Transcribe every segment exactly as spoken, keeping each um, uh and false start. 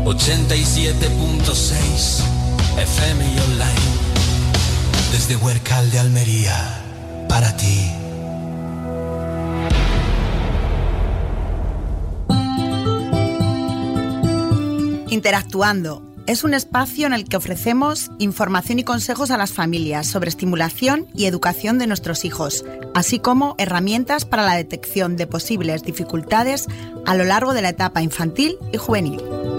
ochenta y siete punto seis F M y online. Desde Huércal de Almería, para ti. Interactuando es un espacio en el que ofrecemos información y consejos a las familias sobre estimulación y educación de nuestros hijos, así como herramientas para la detección de posibles dificultades a lo largo de la etapa infantil y juvenil.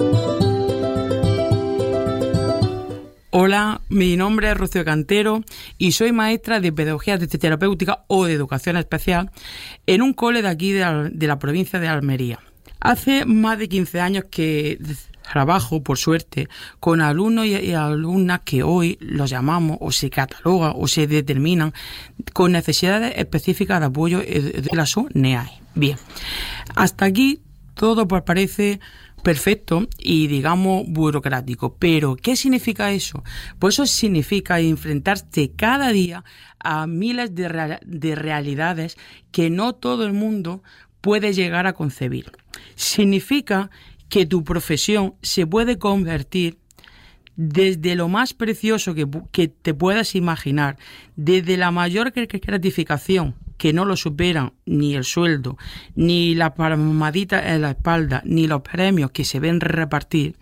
Hola, mi nombre es Rocío Cantero y soy maestra de Pedagogía Terapéutica o de Educación Especial en un cole de aquí de la, de la provincia de Almería. Hace más de quince años que trabajo, por suerte, con alumnos y alumnas que hoy los llamamos o se catalogan o se determinan con necesidades específicas de apoyo de la S O N E A E. Bien, hasta aquí todo pues parece perfecto y, digamos, burocrático. Pero, ¿qué significa eso? Pues eso significa enfrentarte cada día a miles de, real- de realidades que no todo el mundo puede llegar a concebir. Significa que tu profesión se puede convertir desde lo más precioso que, que te puedas imaginar, desde la mayor gratificación, que no lo superan ni el sueldo, ni la palmadita en la espalda, ni los premios que se ven repartir,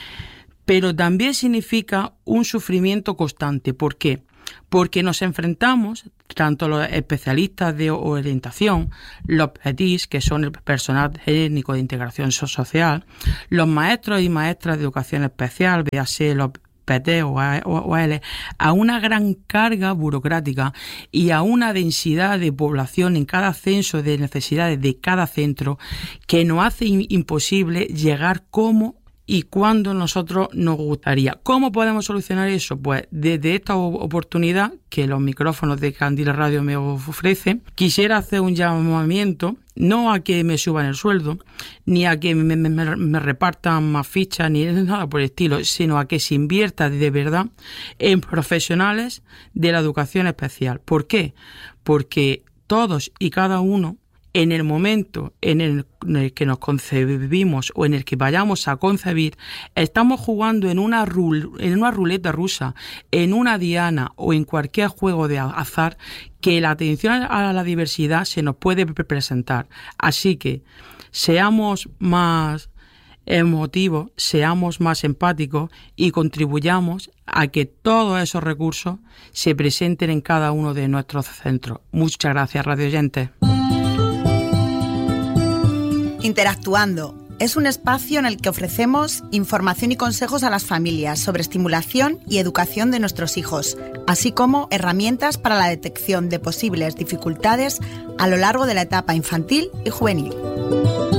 pero también significa un sufrimiento constante. ¿Por qué? Porque nos enfrentamos, tanto los especialistas de orientación, los P E T I S, que son el personal técnico de integración social, los maestros y maestras de educación especial, véase los P T o A L, a una gran carga burocrática y a una densidad de población en cada censo de necesidades de cada centro que nos hace imposible llegar como y cuando nosotros nos gustaría. ¿Cómo podemos solucionar eso? Pues desde esta oportunidad que los micrófonos de Candil Radio me ofrecen, quisiera hacer un llamamiento, no a que me suban el sueldo, ni a que me, me, me repartan más fichas, ni nada por el estilo, sino a que se invierta de verdad en profesionales de la educación especial. ¿Por qué? Porque todos y cada uno, en el momento en el, en el que nos concebimos o en el que vayamos a concebir, estamos jugando en una, rul, en una ruleta rusa, en una diana o en cualquier juego de azar que la atención a la diversidad se nos puede presentar. Así que seamos más emotivos, seamos más empáticos y contribuyamos a que todos esos recursos se presenten en cada uno de nuestros centros. Muchas gracias, radio oyentes. Interactuando es un espacio en el que ofrecemos información y consejos a las familias sobre estimulación y educación de nuestros hijos, así como herramientas para la detección de posibles dificultades a lo largo de la etapa infantil y juvenil.